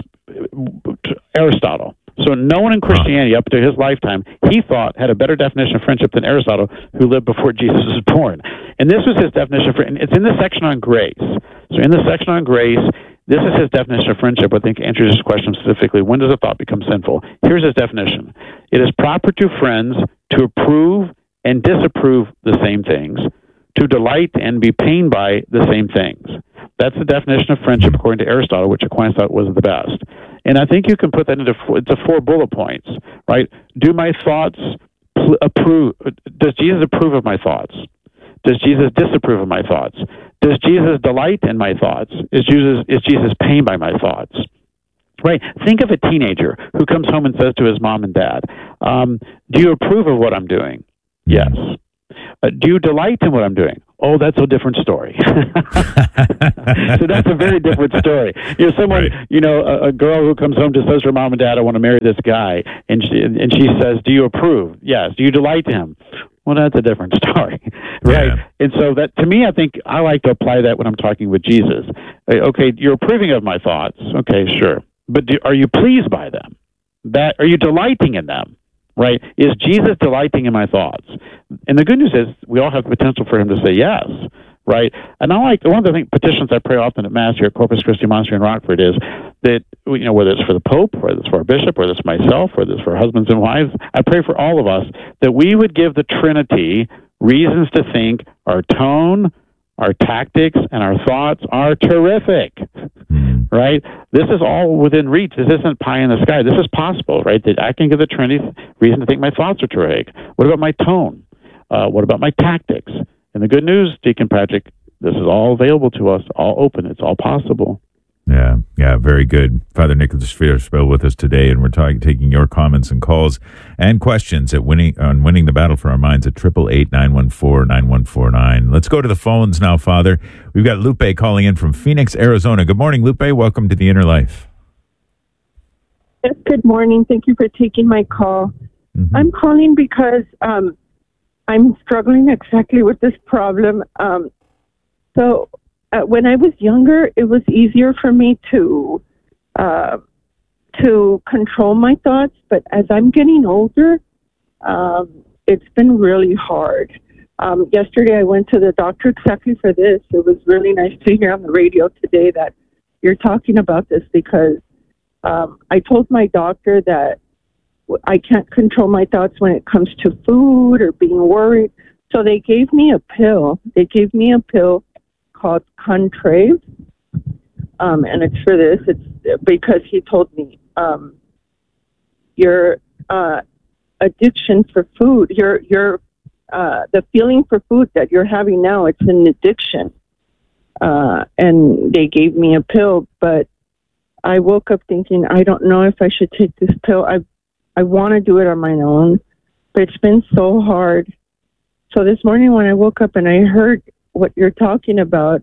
Aristotle. So no one in Christianity up to his lifetime, he thought, had a better definition of friendship than Aristotle, who lived before Jesus was born. And this was his definition for, and it's in the section on grace. So in the section on grace, this is his definition of friendship. I think answers this question specifically. When does a thought become sinful? Here's his definition. It is proper to friends to approve and disapprove the same things, to delight and be pained by the same things. That's the definition of friendship according to Aristotle, which Aquinas thought was the best. And I think you can put that into, into four bullet points, right? Do my thoughts pl- approve? Does Jesus approve of my thoughts? Does Jesus disapprove of my thoughts? Does Jesus delight in my thoughts? Is Jesus, is Jesus pained by my thoughts? Right? Think of a teenager who comes home and says to his mom and dad, um, do you approve of what I'm doing? Yes. Uh, do you delight in what I'm doing? Oh, that's a different story. So that's a very different story. You know, someone, right. you know, a, a girl who comes home to says to her mom and dad, I want to marry this guy. And she, and she says, do you approve? Yes. Do you delight in him? Well, that's a different story, right? Yeah. And so that, to me, I think I like to apply that when I'm talking with Jesus. Okay, you're approving of my thoughts. Okay, sure. But do, are you pleased by them? That, are you delighting in them? Right? Is Jesus delighting in my thoughts? And the good news is we all have the potential for him to say yes, right? And I like, one of the things, petitions I pray often at Mass here at Corpus Christi Monastery in Rockford is that, you know, whether it's for the Pope, whether it's for our bishop, whether it's myself, whether it's for husbands and wives, I pray for all of us that we would give the Trinity reasons to think our tone, our tactics, and our thoughts are terrific, right? This is all within reach. This isn't pie in the sky. This is possible, right? That I can give the Trinity reason to think my thoughts are terrific. What about my tone? Uh, what about my tactics? And the good news, Deacon Patrick, this is all available to us, all open. It's all possible.
Yeah, yeah, very good. Father Nicholas Fierspel with us today, and we're talking, taking your comments and calls and questions at winning on winning the battle for our minds at triple eight nine one four nine one four nine. Let's go to the phones now, Father. We've got Lupe calling in from Phoenix, Arizona. Good morning, Lupe. Welcome to the Inner Life.
Yes, good morning. Thank you for taking my call. Mm-hmm. I'm calling because um, I'm struggling exactly with this problem. Um, so. Uh, when I was younger, it was easier for me to uh, to control my thoughts. But as I'm getting older, um, it's been really hard. Um, yesterday, I went to the doctor exactly for this. It was really nice to hear on the radio today that you're talking about this because um, I told my doctor that I can't control my thoughts when it comes to food or being worried. So they gave me a pill. They gave me a pill called Contrave, um, and it's for this. It's because he told me um, your uh, addiction for food, your your uh, the feeling for food that you're having now, it's an addiction. Uh, and they gave me a pill, but I woke up thinking, I don't know if I should take this pill. I I want to do it on my own, but it's been so hard. So this morning when I woke up and I heard what you're talking about,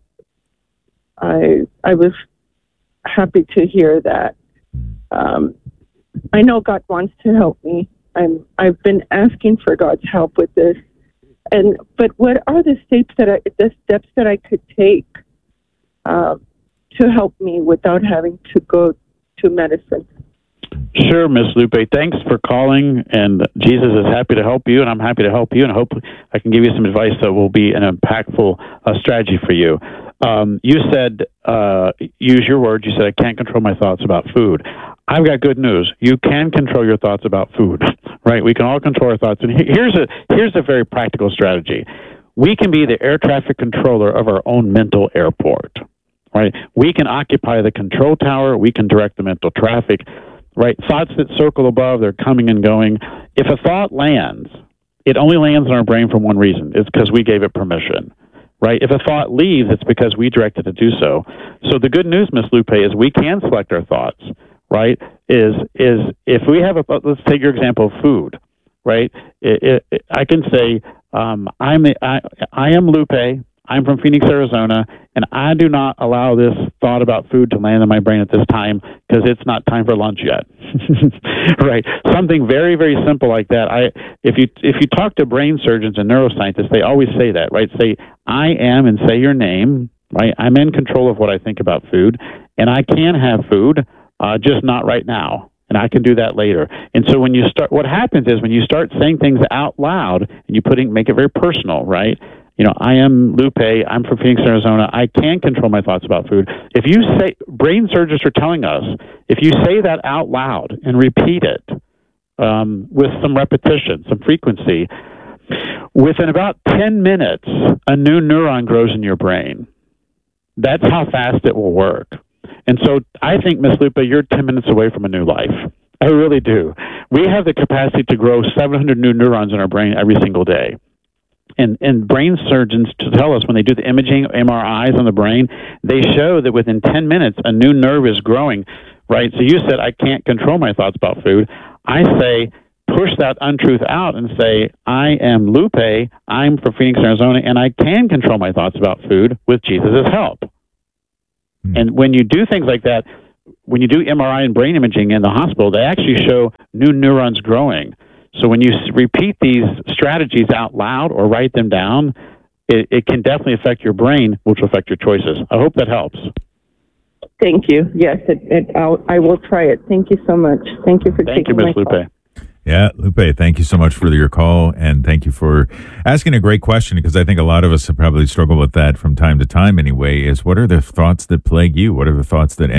I I was happy to hear that. Um, I know God wants to help me. I'm I've been asking for God's help with this, and but what are the steps that I the steps that I could take uh, to help me without having to go to medicine?
Sure, Miss Lupe. Thanks for calling, and Jesus is happy to help you, and I'm happy to help you, and I hope I can give you some advice that will be an impactful uh, strategy for you. Um, you said, uh, use your words, you said, I can't control my thoughts about food. I've got good news. You can control your thoughts about food, right? We can all control our thoughts, and here's a, here's a very practical strategy. We can be the air traffic controller of our own mental airport, right? We can occupy the control tower. We can direct the mental traffic. Right, thoughts that circle above, they're coming and going. If a thought lands, it only lands in our brain for one reason. It's because we gave it permission, right? If a thought leaves, it's because we directed it to do so. So the good news, Miss Lupe, is we can select our thoughts, right? Is is if we have a, let's take your example of food, right? It, it, it, I can say, um, I'm a, I, I am Lupe. I'm from Phoenix, Arizona, and I do not allow this thought about food to land in my brain at this time because it's not time for lunch yet. Right? Something very, very simple like that. I, if you if you talk to brain surgeons and neuroscientists, they always say that, right? Say, I am, and say your name, right? I'm in control of what I think about food, and I can have food, uh, just not right now. And I can do that later. And so when you start, what happens is when you start saying things out loud and you putting make it very personal, right? you know, I am Lupe, I'm from Phoenix, Arizona, I can control my thoughts about food. If you say, brain surgeons are telling us, if you say that out loud and repeat it um, with some repetition, some frequency, within about ten minutes, a new neuron grows in your brain. That's how fast it will work. And so I think, Miss Lupe, you're ten minutes away from a new life. I really do. We have the capacity to grow seven hundred new neurons in our brain every single day. And, and brain surgeons to tell us when they do the imaging, M R Is on the brain, they show that within ten minutes, a new nerve is growing, right? So you said, I can't control my thoughts about food. I say, push that untruth out and say, I am Lupe, I'm from Phoenix, Arizona, and I can control my thoughts about food with Jesus' help. Hmm. And when you do things like that, when you do M R I and brain imaging in the hospital, they actually show new neurons growing. So when you repeat these strategies out loud or write them down, it, it can definitely affect your brain, which will affect your choices. I hope that helps.
Thank you. Yes, it, it, I'll, I will try it. Thank you so much. Thank you for
Thank
taking
you,
my
Miz Lupe.
call.
Yeah, Lupe, thank you so much for your call, and thank you for asking a great question, because I think a lot of us have probably struggled with that from time to time anyway, is what are the thoughts that plague you? What are the thoughts that